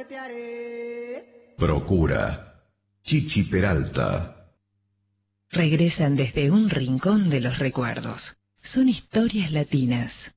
Procura. Chichi Peralta. Regresan desde un rincón de los recuerdos. Son historias latinas.